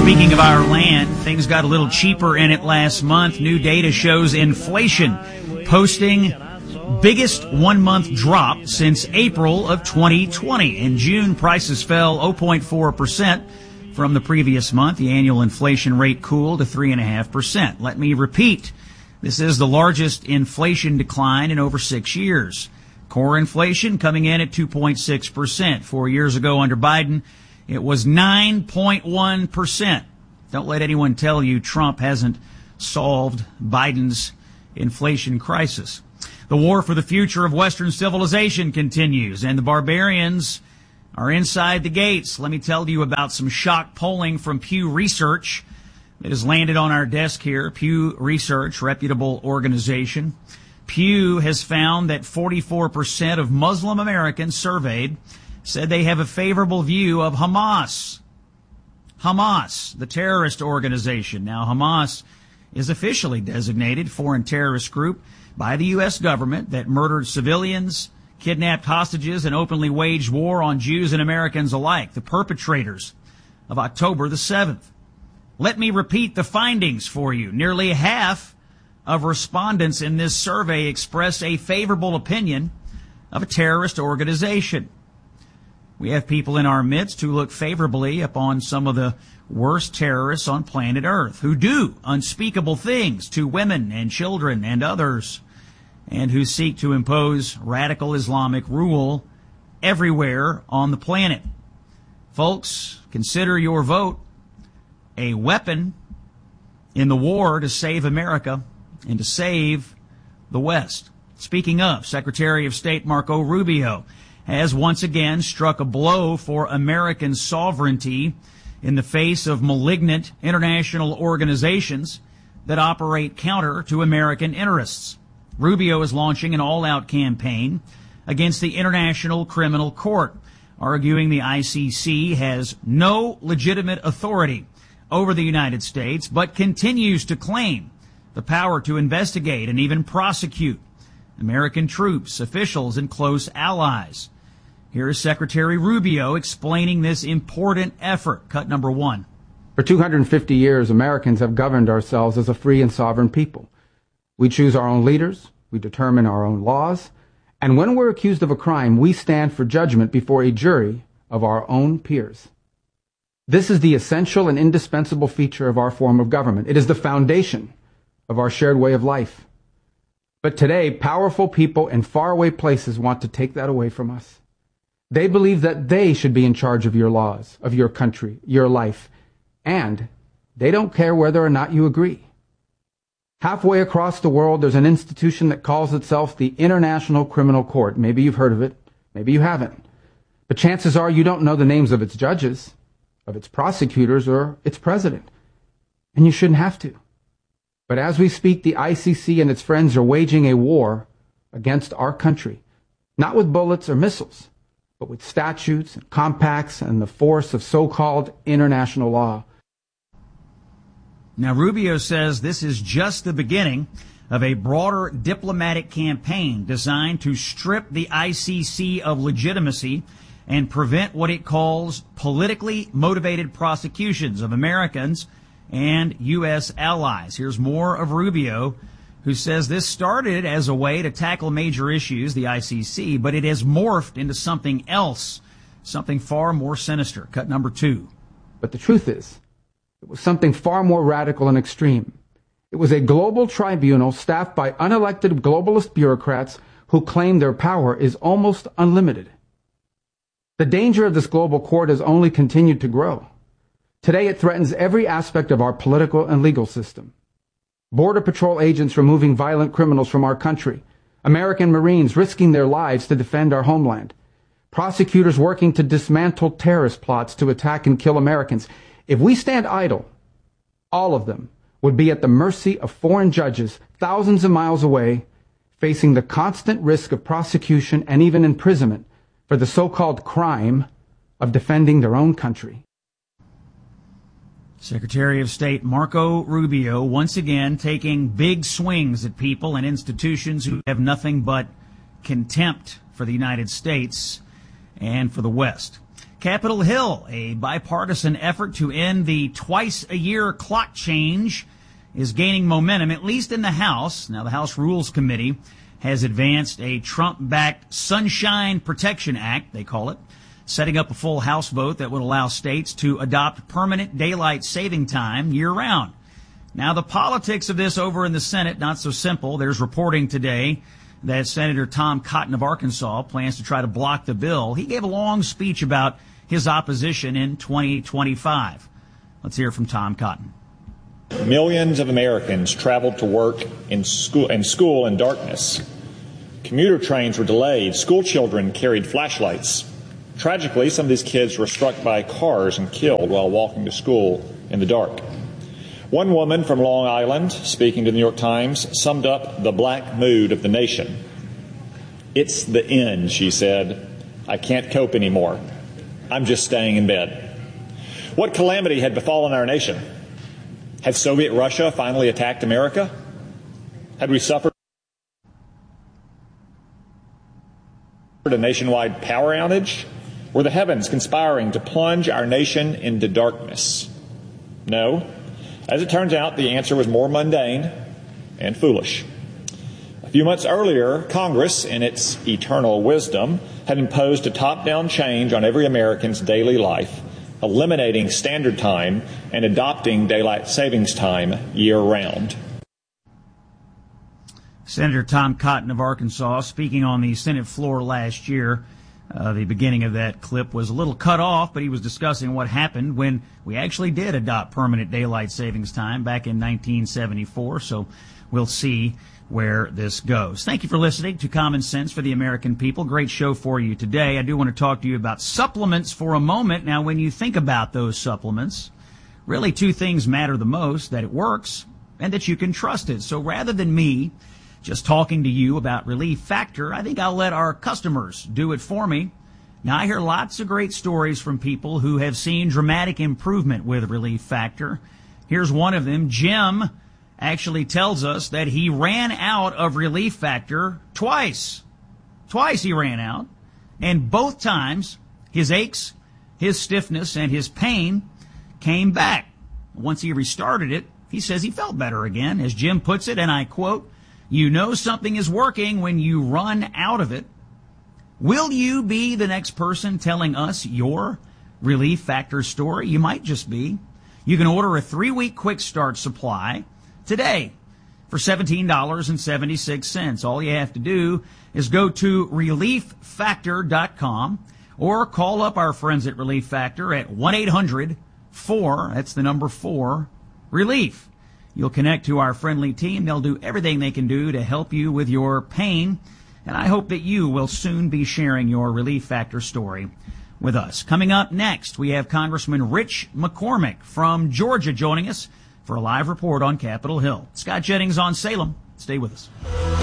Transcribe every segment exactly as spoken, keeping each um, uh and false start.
Speaking of our land, things got a little cheaper in it last month. New data shows inflation posting biggest one-month drop since April of twenty twenty. In June, prices fell zero point four percent from the previous month. The annual inflation rate cooled to three point five percent. Let me repeat. This is the largest inflation decline in over six years. Core inflation coming in at two point six percent. Four years ago under Biden, it was nine point one percent. Don't let anyone tell you Trump hasn't solved Biden's inflation crisis. The war for the future of Western civilization continues, and the barbarians are inside the gates. Let me tell you about some shock polling from Pew Research that has landed on our desk here. Pew Research, reputable organization. Pew has found that forty-four percent of Muslim Americans surveyed said they have a favorable view of Hamas. Hamas, the terrorist organization. Now, Hamas is officially designated foreign terrorist group by the U S government that murdered civilians, kidnapped hostages, and openly waged war on Jews and Americans alike, the perpetrators of October the seventh. Let me repeat the findings for you. Nearly half of respondents in this survey expressed a favorable opinion of a terrorist organization. We have people in our midst who look favorably upon some of the worst terrorists on planet Earth, who do unspeakable things to women and children and others, and who seek to impose radical Islamic rule everywhere on the planet. Folks, consider your vote a weapon in the war to save America and to save the West. Speaking of, Secretary of State Marco Rubio has once again struck a blow for American sovereignty in the face of malignant international organizations that operate counter to American interests. Rubio is launching an all-out campaign against the International Criminal Court, arguing the I C C has no legitimate authority over the United States, but continues to claim the power to investigate and even prosecute American troops, officials, and close allies. Here is Secretary Rubio explaining this important effort. Cut number one. For two hundred fifty years, Americans have governed ourselves as a free and sovereign people. We choose our own leaders, we determine our own laws, and when we're accused of a crime, we stand for judgment before a jury of our own peers. This is the essential and indispensable feature of our form of government. It is the foundation of our shared way of life. But today, powerful people in faraway places want to take that away from us. They believe that they should be in charge of your laws, of your country, your life, and they don't care whether or not you agree. Halfway across the world, there's an institution that calls itself the International Criminal Court. Maybe you've heard of it, maybe you haven't. But chances are you don't know the names of its judges, of its prosecutors, or its president. And you shouldn't have to. But as we speak, the I C C and its friends are waging a war against our country, not with bullets or missiles, but with statutes and compacts and the force of so-called international law. Now, Rubio says this is just the beginning of a broader diplomatic campaign designed to strip the I C C of legitimacy and prevent what it calls politically motivated prosecutions of Americans and U S allies. Here's more of Rubio, who says this started as a way to tackle major issues, the I C C, but it has morphed into something else, something far more sinister. Cut number two. But the truth is, it was something far more radical and extreme. It was a global tribunal staffed by unelected globalist bureaucrats who claim their power is almost unlimited. The danger of this global court has only continued to grow. Today it threatens every aspect of our political and legal system. Border Patrol agents removing violent criminals from our country. American Marines risking their lives to defend our homeland. Prosecutors working to dismantle terrorist plots to attack and kill Americans. If we stand idle, all of them would be at the mercy of foreign judges thousands of miles away, facing the constant risk of prosecution and even imprisonment for the so-called crime of defending their own country. Secretary of State Marco Rubio once again taking big swings at people and institutions who have nothing but contempt for the United States and for the West. Capitol Hill, a bipartisan effort to end the twice-a-year clock change, is gaining momentum, at least in the House. Now, the House Rules Committee has advanced a Trump-backed Sunshine Protection Act, they call it, setting up a full House vote that would allow states to adopt permanent daylight saving time year-round. Now, the politics of this over in the Senate, not so simple. There's reporting today that Senator Tom Cotton of Arkansas plans to try to block the bill. He gave a long speech about his opposition in twenty twenty-five. Let's hear from Tom Cotton. Millions of Americans traveled to work in school, in school in darkness. Commuter trains were delayed. School children carried flashlights. Tragically, some of these kids were struck by cars and killed while walking to school in the dark. One woman from Long Island, speaking to the New York Times, summed up the black mood of the nation. "It's the end," she said. "I can't cope anymore. I'm just staying in bed." What calamity had befallen our nation? Had Soviet Russia finally attacked America? Had we suffered a nationwide power outage? Were the heavens conspiring to plunge our nation into darkness? No. As it turns out, the answer was more mundane and foolish. A few months earlier, Congress, in its eternal wisdom, had imposed a top-down change on every American's daily life, eliminating standard time and adopting daylight savings time year-round. Senator Tom Cotton of Arkansas speaking on the Senate floor last year. Uh, the beginning of that clip was a little cut off, but he was discussing what happened when we actually did adopt permanent daylight savings time back in nineteen seventy-four. So we'll see where this goes. Thank you for listening to Common Sense for the American People. Great show for you today. I do want to talk to you about supplements for a moment. Now, when you think about those supplements, really two things matter the most: that it works and that you can trust it. So rather than me just talking to you about Relief Factor, I think I'll let our customers do it for me. Now, I hear lots of great stories from people who have seen dramatic improvement with Relief Factor. Here's one of them. Jim actually tells us that he ran out of Relief Factor twice. Twice he ran out. And both times, his aches, his stiffness, and his pain came back. Once he restarted it, he says he felt better again. As Jim puts it, and I quote, "You know something is working when you run out of it." Will you be the next person telling us your Relief Factor story? You might just be. You can order a three-week quick start supply today for seventeen dollars and seventy-six cents. All you have to do is go to relief factor dot com or call up our friends at Relief Factor at one eight hundred four, that's the number four, relief. You'll connect to our friendly team. They'll do everything they can do to help you with your pain. And I hope that you will soon be sharing your Relief Factor story with us. Coming up next, we have Congressman Rich McCormick from Georgia joining us for a live report on Capitol Hill. Scott Jennings on Salem. Stay with us.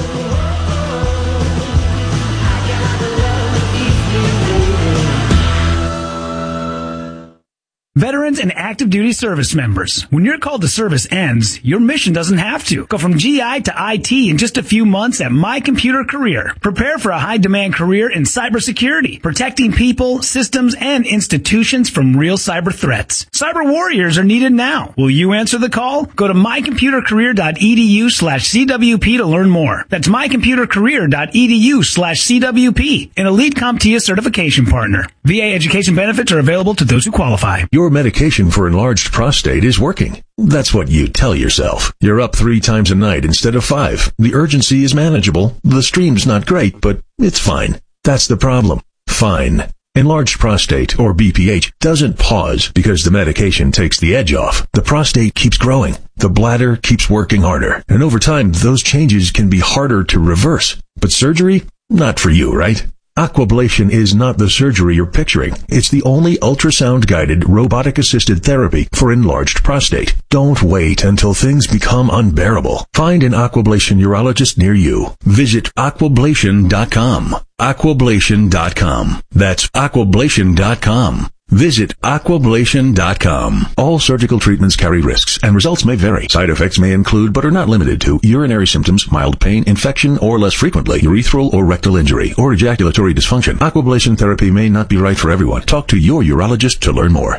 Veterans and active duty service members, when your call to service ends, your mission doesn't have to. Go from G I to I T in just a few months at My Computer Career. Prepare for a high-demand career in cybersecurity, protecting people, systems, and institutions from real cyber threats. Cyber warriors are needed now. Will you answer the call? Go to my computer career dot e d u slash c w p to learn more. That's my computer career dot e d u slash c w p, an elite CompTIA certification partner. V A education benefits are available to those who qualify. Your medication for enlarged prostate is working. That's what you tell yourself. You're up three times a night instead of five. The urgency is manageable. The stream's not great, but it's fine. That's the problem. Fine. Enlarged prostate, or B P H, doesn't pause because the medication takes the edge off. The prostate keeps growing. The bladder keeps working harder. And over time, those changes can be harder to reverse. But surgery? Not for you, right? Aquablation is not the surgery you're picturing. It's the only ultrasound-guided, robotic-assisted therapy for enlarged prostate. Don't wait until things become unbearable. Find an Aquablation urologist near you. Visit aquablation dot com. aquablation dot com. That's aquablation dot com. Visit aquablation dot com. All surgical treatments carry risks, and results may vary. Side effects may include, but are not limited to, urinary symptoms, mild pain, infection, or less frequently, urethral or rectal injury, or ejaculatory dysfunction. Aquablation therapy may not be right for everyone. Talk to your urologist to learn more.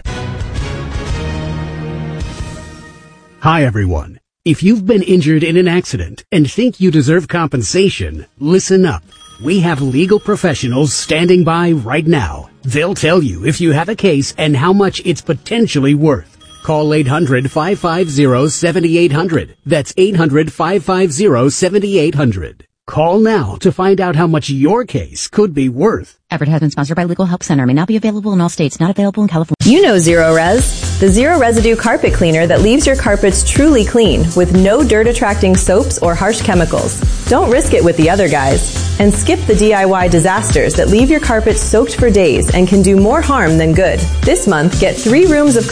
Hi, everyone. If you've been injured in an accident and think you deserve compensation, listen up. We have legal professionals standing by right now. They'll tell you if you have a case and how much it's potentially worth. Call eight hundred, five five zero, seven eight zero zero. That's eight hundred, five five zero, seven eight zero zero. Call now to find out how much your case could be worth. Effort has been sponsored by Legal Help Center. May not be available in all states. Not available in California. You know Zero Res, the zero residue carpet cleaner that leaves your carpets truly clean with no dirt attracting soaps or harsh chemicals. Don't risk it with the other guys. And skip the D I Y disasters that leave your carpets soaked for days and can do more harm than good. This month, get three rooms of